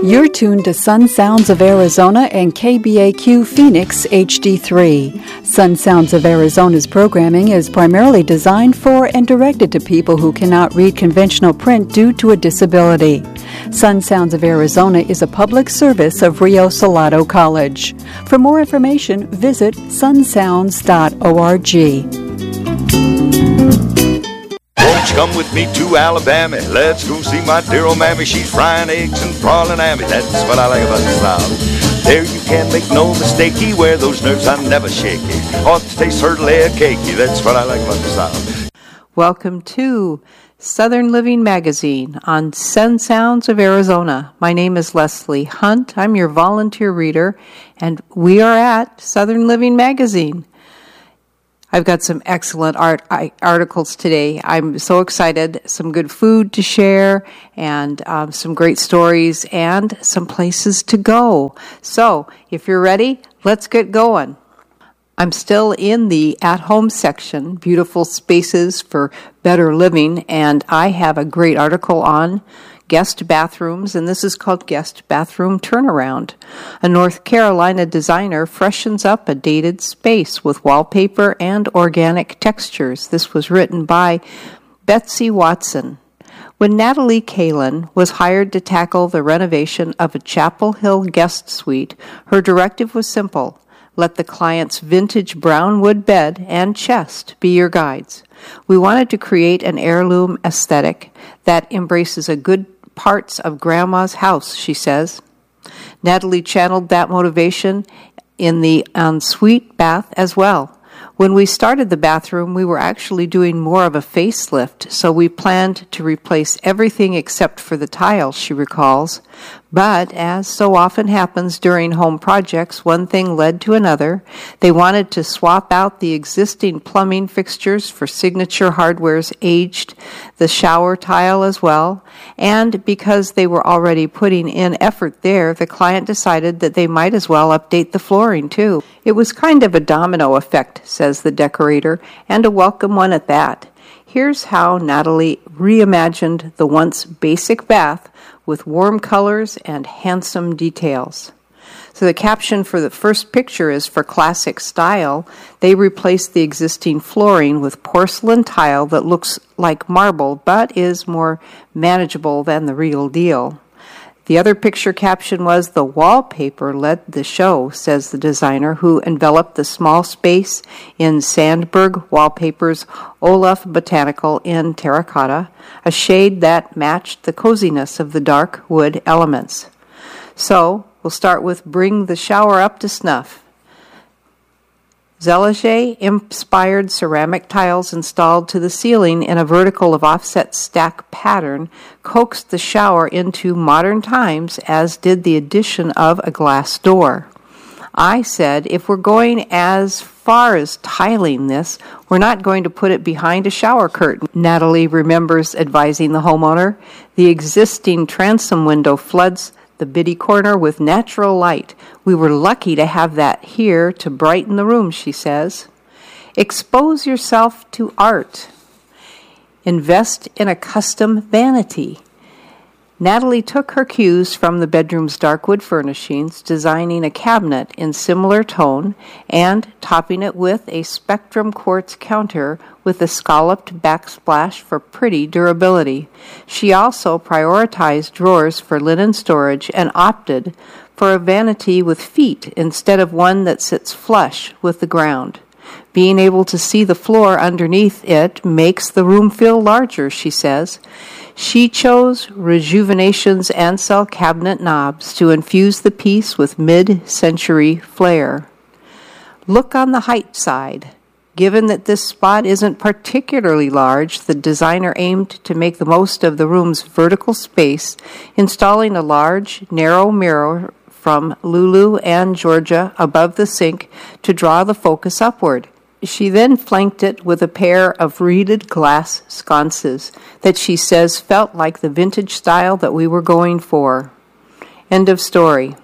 You're tuned to Sun Sounds of Arizona and KBAQ Phoenix HD3. Sun Sounds of Arizona's programming is primarily designed for and directed to people who cannot read conventional print due to a disability. Sun Sounds of Arizona is a public service of Rio Salado College. For more information, visit sunsounds.org. Won't you come with me to Alabama? Let's go see my dear old mammy. She's frying eggs and broiling hammy. That's what I like about the South. There you can't make no mistakey. Where those nerves are never shaky. Ought to taste certainly a cakey. That's what I like about the South. Welcome to Southern Living Magazine on Sun Sounds of Arizona. My name is Leslie Hunt. I'm your volunteer reader, and we are at Southern Living Magazine. I've got some excellent articles today. I'm so excited. Some good food to share and some great stories and some places to go. So if you're ready, let's get going. I'm still in the at-home section, beautiful spaces for better living, and I have a great article on guest bathrooms, and this is called Guest Bathroom Turnaround. A North Carolina designer freshens up a dated space with wallpaper and organic textures. This was written by Betsy Watson. When Natalie Kalin was hired to tackle the renovation of a Chapel Hill guest suite, her directive was simple. Let the client's vintage brown wood bed and chest be your guides. We wanted to create an heirloom aesthetic that embraces a good parts of Grandma's house, she says. Natalie channeled that motivation in the ensuite bath as well. When we started the bathroom, we were actually doing more of a facelift, so we planned to replace everything except for the tile, she recalls. But, as so often happens during home projects, one thing led to another. They wanted to swap out the existing plumbing fixtures for Signature Hardware's aged, the shower tile as well. And because they were already putting in effort there, the client decided that they might as well update the flooring too. It was kind of a domino effect, says the decorator, and a welcome one at that. Here's how Natalie reimagined the once basic bath with warm colors and handsome details. So the caption for the first picture is for classic style. They replaced the existing flooring with porcelain tile that looks like marble but is more manageable than the real deal. The other picture caption was, "The wallpaper led the show," says the designer, who enveloped the small space in Sandberg Wallpaper's Olaf Botanical in terracotta, a shade that matched the coziness of the dark wood elements. So, we'll start with Bring the Shower Up to Snuff. Zellige-inspired ceramic tiles installed to the ceiling in a vertical of offset stack pattern coaxed the shower into modern times, as did the addition of a glass door. I said, if we're going as far as tiling this, we're not going to put it behind a shower curtain. Natalie remembers advising the homeowner. The existing transom window floods the biddy corner with natural light. We were lucky to have that here to brighten the room, she says. Expose yourself to art. Invest in a custom vanity. Natalie took her cues from the bedroom's dark wood furnishings, designing a cabinet in similar tone and topping it with a spectrum quartz counter with a scalloped backsplash for pretty durability. She also prioritized drawers for linen storage and opted for a vanity with feet instead of one that sits flush with the ground. Being able to see the floor underneath it makes the room feel larger, she says. She chose Rejuvenation's Ansel cabinet knobs to infuse the piece with mid-century flair. Look on the height side. Given that this spot isn't particularly large, the designer aimed to make the most of the room's vertical space, installing a large, narrow mirror from Lulu and Georgia above the sink to draw the focus upward. She then flanked it with a pair of reeded glass sconces that she says felt like the vintage style that we were going for. End of story.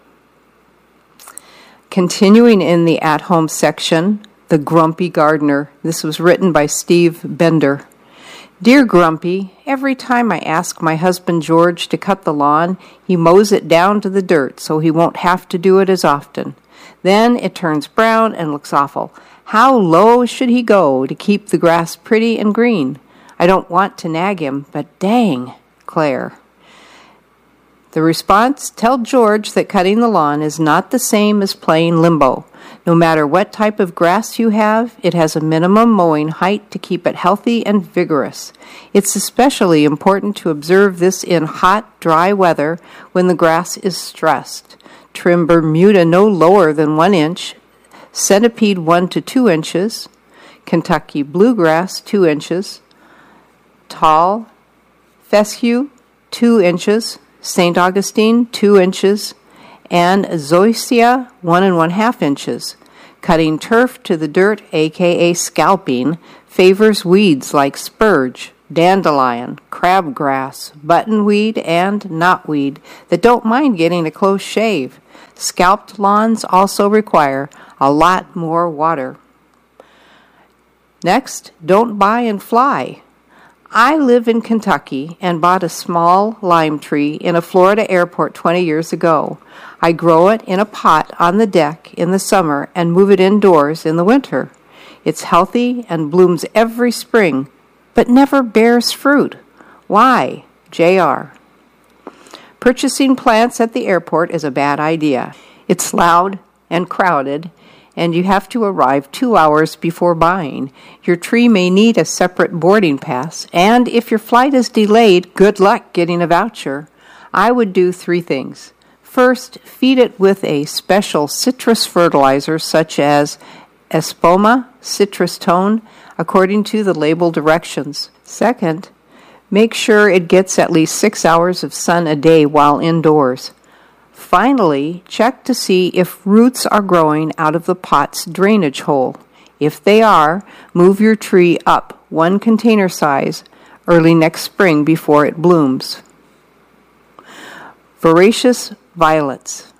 Continuing in the at-home section, The Grumpy Gardener. This was written by Steve Bender. Dear Grumpy, every time I ask my husband George to cut the lawn, he mows it down to the dirt so he won't have to do it as often. Then it turns brown and looks awful. How low should he go to keep the grass pretty and green? I don't want to nag him, but dang, Claire. The response, tell George that cutting the lawn is not the same as playing limbo. No matter what type of grass you have, it has a minimum mowing height to keep it healthy and vigorous. It's especially important to observe this in hot, dry weather when the grass is stressed. Trim Bermuda no lower than 1 inch, Centipede 1 to 2 inches, Kentucky Bluegrass 2 inches, Tall Fescue 2 inches, St. Augustine 2 inches, and Zoysia 1 1/2 inches. Cutting turf to the dirt, aka scalping, favors weeds like spurge, dandelion, crabgrass, buttonweed, and knotweed that don't mind getting a close shave. Scalped lawns also require a lot more water. Next, don't buy and fly. I live in Kentucky and bought a small lime tree in a Florida airport 20 years ago. I grow it in a pot on the deck in the summer and move it indoors in the winter. It's healthy and blooms every spring, but never bears fruit. Why? J.R. Purchasing plants at the airport is a bad idea. It's loud and crowded, and you have to arrive 2 hours before buying. Your tree may need a separate boarding pass, and if your flight is delayed, good luck getting a voucher. I would do 3 things. First, feed it with a special citrus fertilizer such as Espoma Citrus Tone, according to the label directions. Second, make sure it gets at least 6 hours of sun a day while indoors. Finally, check to see if roots are growing out of the pot's drainage hole. If they are, move your tree up 1 container size early next spring before it blooms. Voracious violets.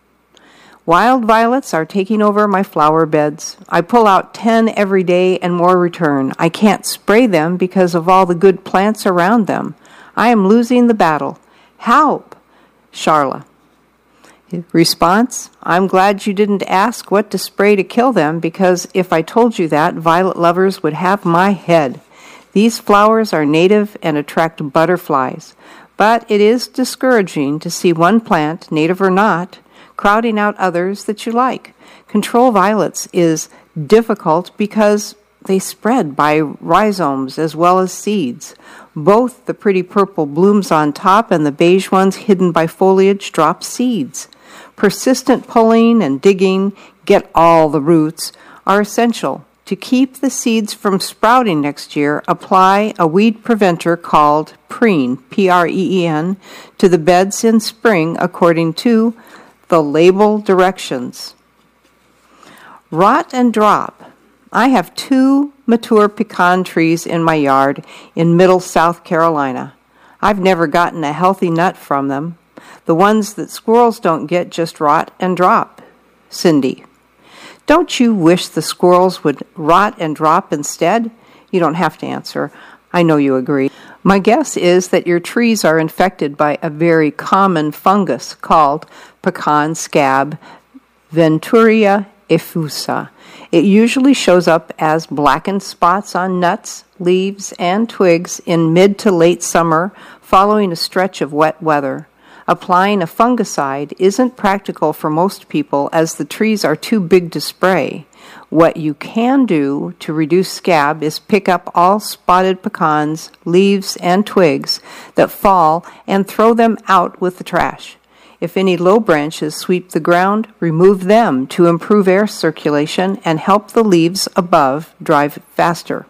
Wild violets are taking over my flower beds. I pull out 10 every day and more return. I can't spray them because of all the good plants around them. I am losing the battle. Help! Charla. Response, I'm glad you didn't ask what to spray to kill them, because if I told you that, violet lovers would have my head. These flowers are native and attract butterflies, but it is discouraging to see one plant, native or not, crowding out others that you like. Control violets is difficult because they spread by rhizomes as well as seeds. Both the pretty purple blooms on top and the beige ones hidden by foliage drop seeds. Persistent pulling and digging, get all the roots, are essential. To keep the seeds from sprouting next year, apply a weed preventer called Preen, P-R-E-E-N, to the beds in spring according to the label directions. Rot and drop. I have 2 mature pecan trees in my yard in middle South Carolina. I've never gotten a healthy nut from them. The ones that squirrels don't get just rot and drop. Cindy. Don't you wish the squirrels would rot and drop instead? You don't have to answer. I know you agree. My guess is that your trees are infected by a very common fungus called pecan scab, Venturia effusa. It usually shows up as blackened spots on nuts, leaves, and twigs in mid to late summer following a stretch of wet weather. Applying a fungicide isn't practical for most people as the trees are too big to spray. What you can do to reduce scab is pick up all spotted pecans, leaves, and twigs that fall and throw them out with the trash. If any low branches sweep the ground, remove them to improve air circulation and help the leaves above dry faster.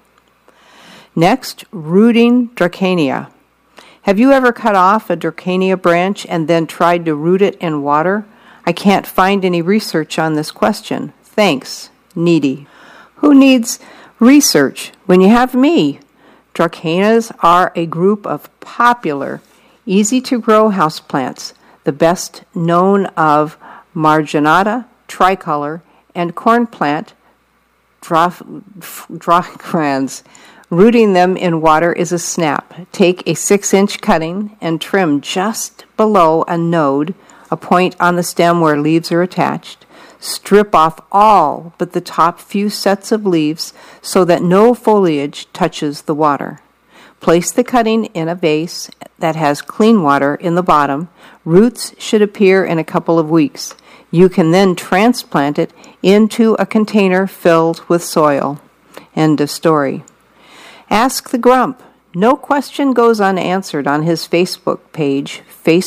Next, rooting Dracaena. Have you ever cut off a Dracaena branch and then tried to root it in water? I can't find any research on this question. Thanks, Needy. Who needs research when you have me? Dracaenas are a group of popular, easy-to-grow houseplants, the best known of Marginata, tricolor, and corn plant Dracrans. Rooting them in water is a snap. Take a 6-inch cutting and trim just below a node, a point on the stem where leaves are attached. Strip off all but the top few sets of leaves so that no foliage touches the water. Place the cutting in a vase that has clean water in the bottom. Roots should appear in a couple of weeks. You can then transplant it into a container filled with soil. End of story. Ask the Grump. No question goes unanswered on his Facebook page,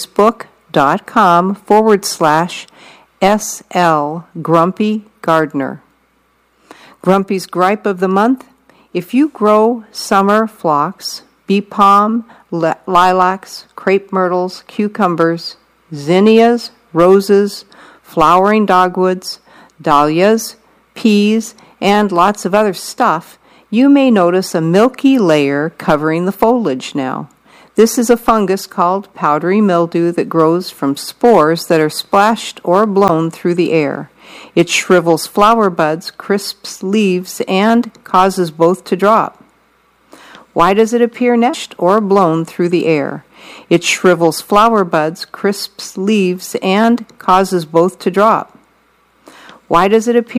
facebook.com/SL Grumpy Gardener. Grumpy's Gripe of the Month: if you grow summer phlox, bee palm, lilacs, crepe myrtles, cucumbers, zinnias, roses, flowering dogwoods, dahlias, peas, and lots of other stuff, you may notice a milky layer covering the foliage now. This is a fungus called powdery mildew that grows from spores that are splashed or blown through the air. It shrivels flower buds, crisps leaves, and causes both to drop. Why does it appear next or blown through the air? It shrivels flower buds, crisps leaves, and causes both to drop. Why does it appear